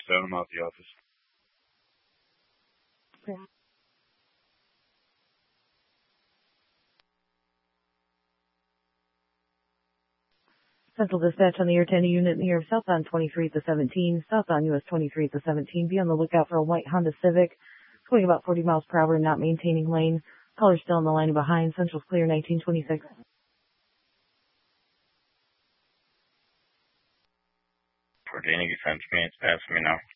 7, I'm out the office. Okay. Central Dispatch on the Air 10 unit near southbound 23 at the 17, southbound US 23 at the 17. Be on the lookout for a white Honda Civic. It's going about 40 miles per hour and not maintaining lane. Caller's still on the line behind. Central's clear, 1926. For Danny, defense me, it's passing me now.